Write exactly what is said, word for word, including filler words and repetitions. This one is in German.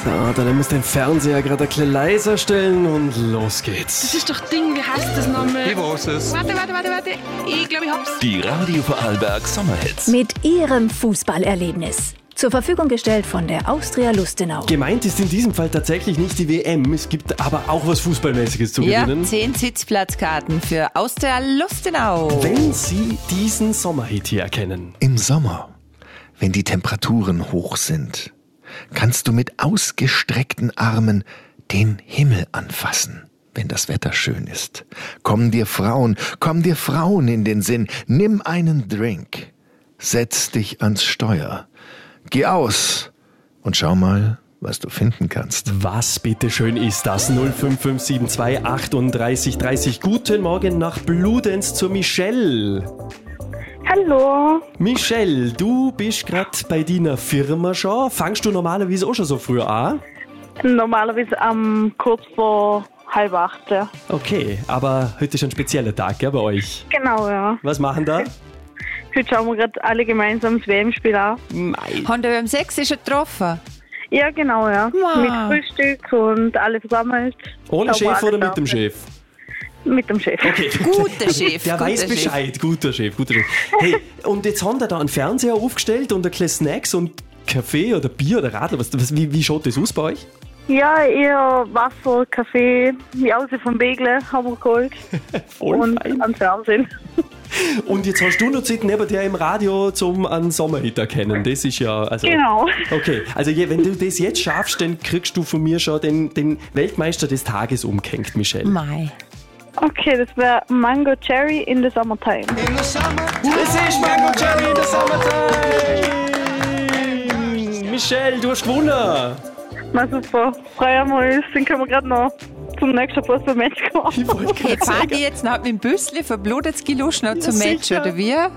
So, dann muss den Fernseher gerade ein bisschen leiser stellen und los geht's. Das ist doch Ding, wie heißt das nochmal? Ich weiß es. Warte, warte, warte, warte. Ich glaube, ich hab's. Die Radio Vorarlberg Sommerhits. Mit Ihrem Fußballerlebnis. Zur Verfügung gestellt von der Austria Lustenau. Gemeint ist in diesem Fall tatsächlich nicht die W M. Es gibt aber auch was Fußballmäßiges zu Ja, gewinnen. zehn Sitzplatzkarten für Austria Lustenau. Wenn Sie diesen Sommerhit hier erkennen. Im Sommer, wenn die Temperaturen hoch sind, kannst du mit ausgestreckten Armen den Himmel anfassen, wenn das Wetter schön ist. Kommen dir Frauen, kommen dir Frauen in den Sinn. Nimm einen Drink, setz dich ans Steuer, geh aus und schau mal, was du finden kannst. Was bitteschön ist das? null fünf fünf sieben zwei achtunddreißig dreißig. Guten Morgen nach Bludenz zur Michelle. Hallo. Michelle, du bist gerade bei deiner Firma schon. Fangst du normalerweise auch schon so früh an? Normalerweise am kurz vor halb acht. Ja. Okay, aber heute ist ein spezieller Tag, gell, bei euch. Genau, ja. Was machen da? Heute schauen wir gerade alle gemeinsam das W M-Spiel an. Mei. Haben wir beim sechs schon getroffen? Ja, genau, ja. Wow. Mit Frühstück und alle versammelt. Ohne Schauen wir Chef alle oder mit dem Fernsehen. Chef? Mit dem Chef. Okay. Guter Chef. Der guter weiß Chef. Bescheid. Guter Chef, guter Chef. Hey, und jetzt haben wir da einen Fernseher aufgestellt und ein bisschen Snacks und Kaffee oder Bier oder Radler. Was, was, wie, wie schaut das aus bei euch? Ja, eher Wasser, Kaffee, die Aussicht vom Begle haben wir geholt. Voll und fein. am Fernsehen. Und jetzt hast du noch Zeit neben dir im Radio zum einen Sommerhit erkennen. Das ist ja... Also, Genau. Okay, also je, wenn du das jetzt schaffst, dann kriegst du von mir schon den, den Weltmeister des Tages umgehängt, Michelle. Mei. Okay, das wäre Mango Cherry in the Summertime. Das ist Mango Cherry in the Summertime! Michelle, du hast gewonnen! Na super, freuen wir uns. Dann können wir gerade noch zum nächsten Fußballmatch kommen. Ich wollte Okay, gerade fahren sagen. die jetzt noch mit dem Büssli verblutet gelust noch zum Ja, Match, sicher. oder wie?